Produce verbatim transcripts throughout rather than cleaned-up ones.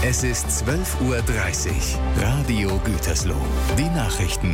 Es ist zwölf Uhr dreißig. Radio Gütersloh. Die Nachrichten.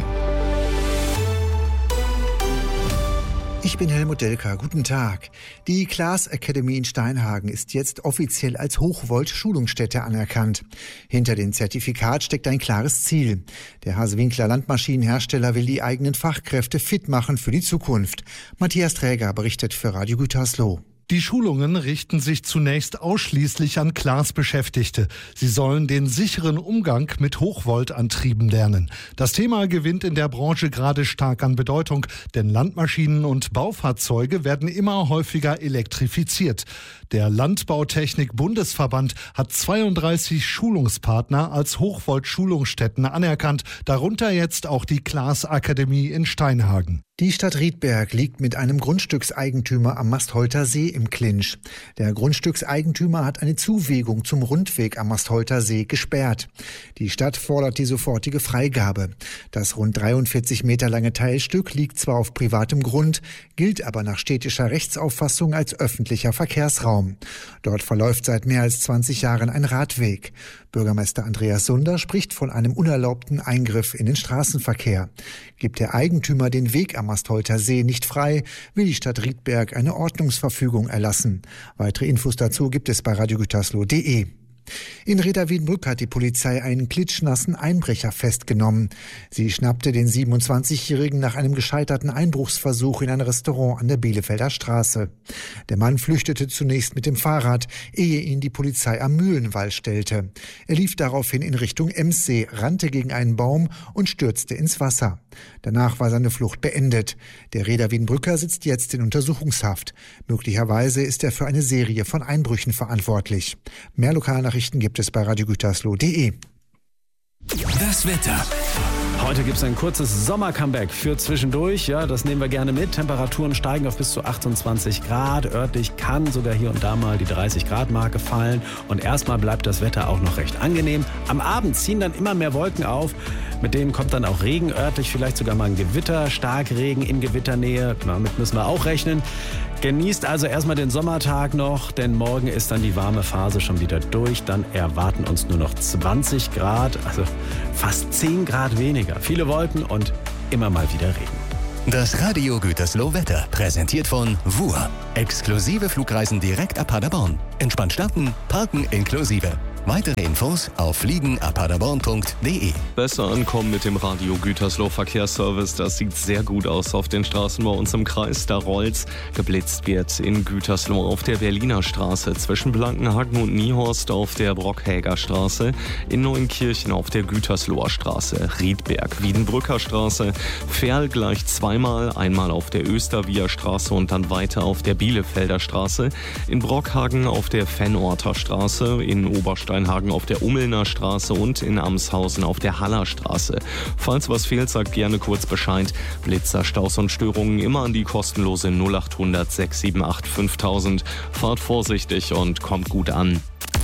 Ich bin Helmut Delka. Guten Tag. Die Claas Academy in Steinhagen ist jetzt offiziell als Hochvolt-Schulungsstätte anerkannt. Hinter dem Zertifikat steckt ein klares Ziel. Der Hasewinkler Landmaschinenhersteller will die eigenen Fachkräfte fit machen für die Zukunft. Matthias Träger berichtet für Radio Gütersloh. Die Schulungen richten sich zunächst ausschließlich an Claas-Beschäftigte. Sie sollen den sicheren Umgang mit Hochvoltantrieben lernen. Das Thema gewinnt in der Branche gerade stark an Bedeutung, denn Landmaschinen und Baufahrzeuge werden immer häufiger elektrifiziert. Der Landbautechnik-Bundesverband hat zweiunddreißig Schulungspartner als Hochvolt-Schulungsstätten anerkannt, darunter jetzt auch die Claas Akademie in Steinhagen. Die Stadt Riedberg liegt mit einem Grundstückseigentümer am Mastholter See im Clinch. Der Grundstückseigentümer hat eine Zuwegung zum Rundweg am Mastholter See gesperrt. Die Stadt fordert die sofortige Freigabe. Das rund dreiundvierzig Meter lange Teilstück liegt zwar auf privatem Grund, gilt aber nach städtischer Rechtsauffassung als öffentlicher Verkehrsraum. Dort verläuft seit mehr als zwanzig Jahren ein Radweg. Bürgermeister Andreas Sunder spricht von einem unerlaubten Eingriff in den Straßenverkehr. Gibt der Eigentümer den Weg am Mastholter See nicht frei, will die Stadt Riedberg eine Ordnungsverfügung erlassen. Weitere Infos dazu gibt es bei radio gütersloh punkt de. In Reda-Wiedenbrück hat die Polizei einen klitschnassen Einbrecher festgenommen. Sie schnappte den siebenundzwanzigjährigen nach einem gescheiterten Einbruchsversuch in ein Restaurant an der Bielefelder Straße. Der Mann flüchtete zunächst mit dem Fahrrad, ehe ihn die Polizei am Mühlenwall stellte. Er lief daraufhin in Richtung Emssee, rannte gegen einen Baum und stürzte ins Wasser. Danach war seine Flucht beendet. Der Reda-Wiedenbrücker sitzt jetzt in Untersuchungshaft. Möglicherweise ist er für eine Serie von Einbrüchen verantwortlich. Mehr Lokalnachrichten gibt es bei radio gütersloh punkt de. Das Wetter. Heute gibt es ein kurzes Sommer-Comeback für zwischendurch. Ja, das nehmen wir gerne mit. Temperaturen steigen auf bis zu achtundzwanzig Grad. Örtlich kann sogar hier und da mal die dreißig Grad Marke fallen. Und erstmal bleibt das Wetter auch noch recht angenehm. Am Abend ziehen dann immer mehr Wolken auf. Mit denen kommt dann auch Regen örtlich, vielleicht sogar mal ein Gewitter, Starkregen in Gewitternähe. Damit müssen wir auch rechnen. Genießt also erstmal den Sommertag noch, denn morgen ist dann die warme Phase schon wieder durch. Dann erwarten uns nur noch zwanzig Grad, also fast zehn Grad weniger. Viele Wolken und immer mal wieder Regen. Das Radio Gütersloh Wetter präsentiert von W U R. Exklusive Flugreisen direkt ab Paderborn. Entspannt starten, parken inklusive. Weitere Infos auf fliegen at paderborn punkt de. Besser ankommen mit dem Radio Gütersloh Verkehrsservice. Das sieht sehr gut aus auf den Straßen bei uns im Kreis. Da rollt's. Geblitzt wird in Gütersloh auf der Berliner Straße, zwischen Blankenhagen und Niehorst auf der Brockhäger Straße, in Neunkirchen auf der Gütersloher Straße, Riedberg, Wiedenbrücker Straße, Ferl gleich zweimal, einmal auf der Östervia Straße und dann weiter auf der Bielefelder Straße, in Brockhagen auf der Vennorter Straße, in Oberstein auf der Ummelner Straße und in Amshausen auf der Haller Straße. Falls was fehlt, sagt gerne kurz Bescheid. Blitzer, Staus und Störungen immer an die kostenlose null acht hundert sechs sieben acht fünftausend. Fahrt vorsichtig und kommt gut an.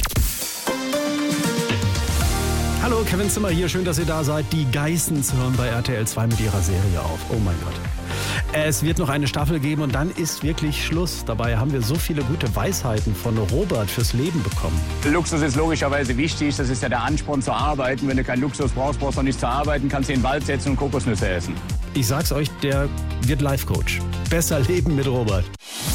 Hallo, Kevin Zimmer hier. Schön, dass ihr da seid. Die Geissens hören bei R T L zwei mit ihrer Serie auf. Oh mein Gott. Es wird noch eine Staffel geben und dann ist wirklich Schluss. Dabei haben wir so viele gute Weisheiten von Robert fürs Leben bekommen. Luxus ist logischerweise wichtig. Das ist ja der Ansporn zu arbeiten. Wenn du keinen Luxus brauchst, brauchst du auch nicht zu arbeiten. Kannst dir in den Wald setzen und Kokosnüsse essen. Ich sag's euch, der wird Life-Coach. Besser leben mit Robert.